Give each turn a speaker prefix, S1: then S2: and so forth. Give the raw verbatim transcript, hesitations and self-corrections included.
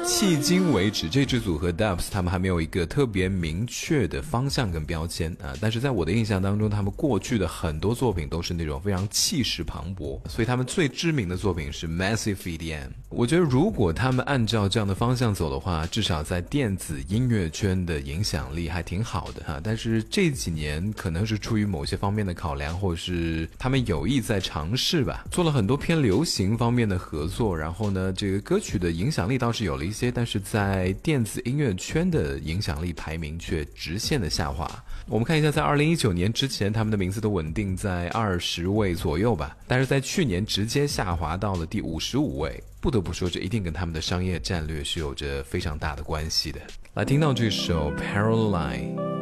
S1: 迄今为止，这支组合 Dubs 他们还没有一个特别明确的方向跟标签啊，但是在我的印象当中，他们过去的很多作品都是那种非常气势磅礴，所以他们最知名的作品是 Massive E D M。 我觉得如果他们按照这样的方向走的话，至少在电子音乐圈的影响力还挺好的哈。但是这几年可能是出于某些方面的考量，或者是他们有意在尝试吧，做了很多偏流行方面的合作，然后呢这个歌曲的影响力倒是有了一些，但是在电子音乐圈的影响力排名却直线的下滑。我们看一下，在二零一九年之前他们的名字都稳定在二十位左右吧，但是在去年直接下滑到了第五十五位。不得不说，这一定跟他们的商业战略是有着非常大的关系的。来听到这首 Paralyze